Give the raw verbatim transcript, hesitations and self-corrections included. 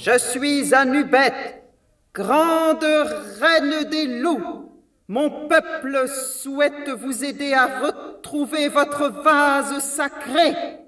Je suis Anubet, grande reine des loups. Mon peuple souhaite vous aider à retrouver votre vase sacré.